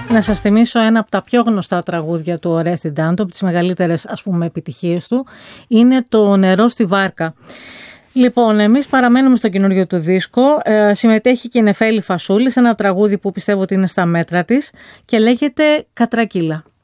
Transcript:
Να σας θυμίσω ένα από τα πιο γνωστά τραγούδια του Ορέστη Ντάντο, από τις μεγαλύτερες επιτυχίες του, είναι το «Νερό στη βάρκα». Λοιπόν, εμείς παραμένουμε στο καινούριο του δίσκο. Συμμετέχει και η Νεφέλη Φασούλη σε ένα τραγούδι που πιστεύω ότι είναι στα μέτρα της και λέγεται «Κατρακύλα».